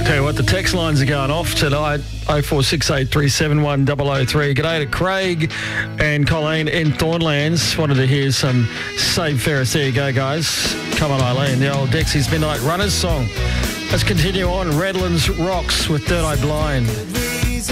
Tell you what, the text lines are going off tonight. 0468371003. G'day to Craig and Colleen in Thornlands. Wanted to hear some Save Ferris. There you go, guys. Come on, Eileen. The old Dexys Midnight Runners song. Let's continue on. Redlands Rocks with Third Eye Blind.